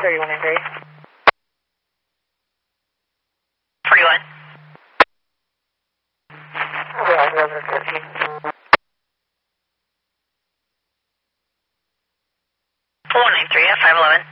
3193. 41. Okay, I'll go over 13. 4193 at 511.